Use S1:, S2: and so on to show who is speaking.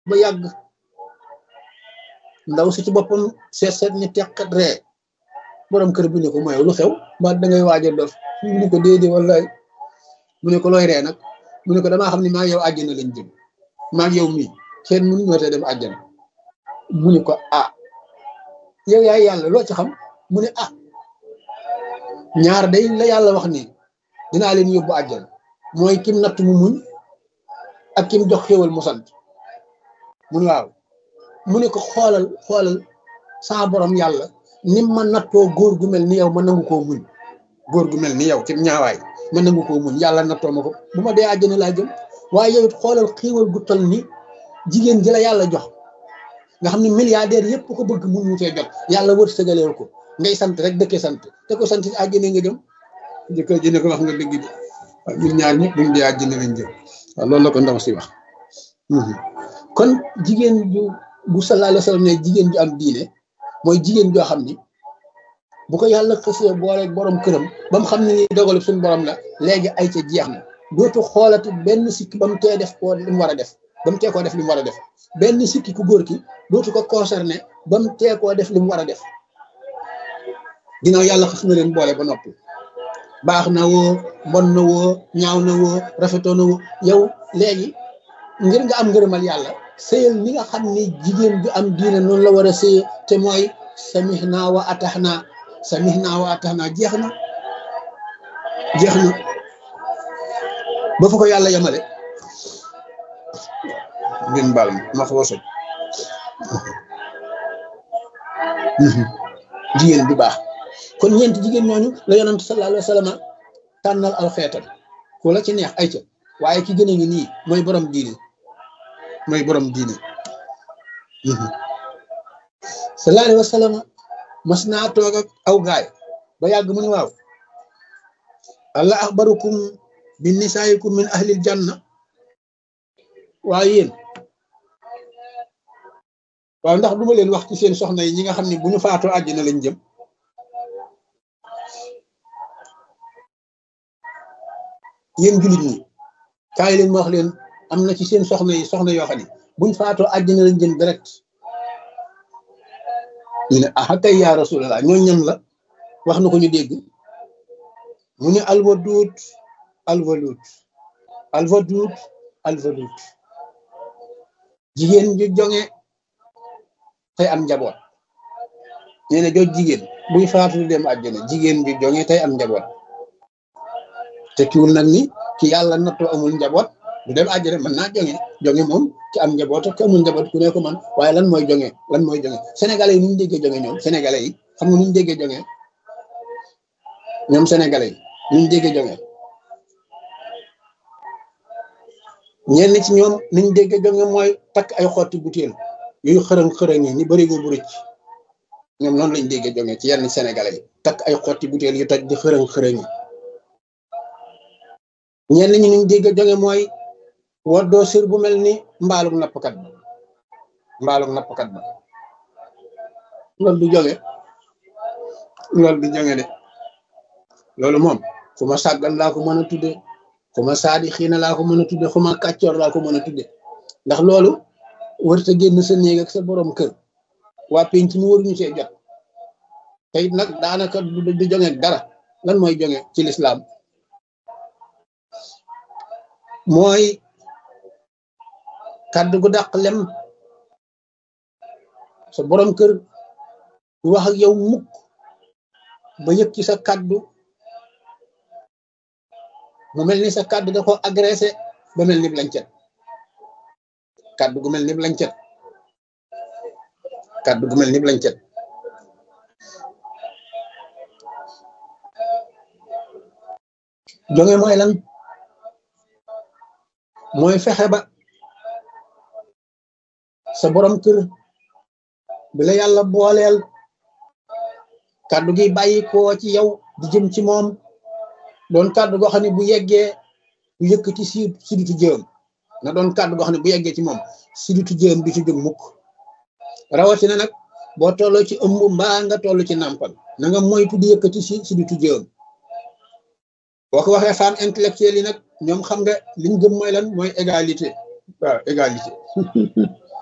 S1: ba yàgg ndaw si ci boppam seet ni teqat ree borom kër bi ne ko mooy lu xew mbaa da ngay waaj a dof mu ne ko déedéet wallaay mu ne ko looy ree nag mu ne ko damaa xam ne maa yow àjjana lañ jëm maa yow mii kenn mënu ñoo te dem àjjana mu ne ko ah yow yaay yàlla loo ci xam mu ne ah ñaar day la yàlla wax ni dinaa leen yóbbu àjjana mooy kim natt mu muñ ak kim jox xéwal mu sant mun waaw mu ne ko xoolal sa borom yàlla nim ma nattoo góor gu mel ni yow ma nangu koo muñ góor gu mel ni yow ci ñaawaay ma nangu koo muñ yàlla nattoo ma ko bu ma dee àjjana laa jëm waaye yow it xoolal xéwal gu toll ni jigéen ji la yàlla jox nga xam ne milliardaire yëpp ko bëgg mun mu cee jot yàlla wër sëgaleel ko ngay sant rek dëkkee sant te ko sant àjjana nga jëm jëkkër ji ne ko wax nga dëgg de waaw ñun ñaar ñëpp buñ dee àjjana lañ jëm waaw loolu la ko ndaw si wax kon jigéen ju bu sallallahu alayhi wa sallam ne jigéen ju am diine mooy jigéen joo xam ni bu ko yàlla xësee boole borom këram ba mu xam ne ni dogalu suñu borom la léegi ay ca jeex na dootu xoolati benn sikki ba mu tee def ko li mu war a def ba mu tee koo def li mu war a def benn sikki ku góor ki dootu ko concerné ba mu tee koo def li mu war a def ginnaaw yàlla xës na leen boole ba noppi baax na woo bon na woo ñaaw na woo rafetoo na woo yow léegi ngir nga am ngërëmal yàlla sëyal ni nga xam ni jigéen ju am diine noonu la war a sëye te mooy samihna wa ataxna jeex na ba fa ko yàlla yemale ngeen baal ma xaw a soj jigéen du baax kon ñeenti jigéen ñooñu la yonent sallallahu alayhi wa sallam tànnal aw xeetam ku la ci neex ay ca waaye ki gën a ngi nii mooy borom diine sallallahu alayhi wa sallam mas naa toog ak aw gaay ba yàgg mu ne waaw allah axbarukum bi nisaayikum min ahlil janna waaye yéen waaw ndax duma leen wax ci seen soxna yi ñi nga xam ne bu ñu faatoo àjjana lañ jëm yéen jullit ñi kaay leen ma wax leen am na ci seen soxna yoo xam ne buñ faatoo àjjana lañ jëm direct ñu ne ah kay yaa rasulallah ñoo ñam la wax na ko ñu dégg mu ne alwadud jigéen ju jonge tey am njaboot nee na jooj jigéen buy faatu dem àjjana jigéen ju jonge tey am njaboot te kiwul nag ni ki yàlla nattoo amul njaboot du dem àjjana mën naa jonge moom ki am njaboot ak ki amul njaboot ku ne ko man waaye lan mooy jonge sénégalais yi nu ñu déggee jonge ñoom sénégalais yi xam nga nu ñu déggee jonge ñoom sénégalais yi nu ñu déggee jonge ñenn ci ñoom niñ déggee jonge mooy takk ay xotti butéel yooyu xërëng yi ni barigo bu rëcc ñoom noonu lañ déggee jonge ci yenn sénégalais yi takk ay xotti butéel yu toj di xërëng yi ñenn ñi niñ déggee jonge mooy woddoo sër bu mel ni mbaalug nappkat ba loolu du jonge de loolu moom fu ma sàggal laa ko mën a tudde fu ma saadi xiina laa ko mën a tudde fu ma kàccoor laa ko mën a tudde ndax loolu warta génn sa néeg ak sa borom kër waa penc mi waruñu see jot te it nag daanaka du jonge dara lan mooy jonge ci lislaam mooy kàddu gu dàq lem sa borom kër du wax ak yow mukk ba yëg ci sa kàddu mu mel ni sa kàddu da ko agressé ba mel ni blancet kàddu gu mel ni blancet jonge mooy lan mooy fexe ba sa borom kër bi la yàlla booleel kàddu gi bàyyi koo ci yow di jëm ci moom doon kàddu goo xam ne bu yeggee bu yëkkati siditu jëm na doon kàddu goo xam ne bu yeggee ci moom siditu jëm bi ci jóg mukk rawatina nag boo tolloo ci ëmb mbaa nga toll ci nàmpal na nga moytu di yëkkati siditu jëm boo ko waxee femme intellectuelle yi nag ñoom xam nga liñ gëm mooy lan mooy égalité waaw égalité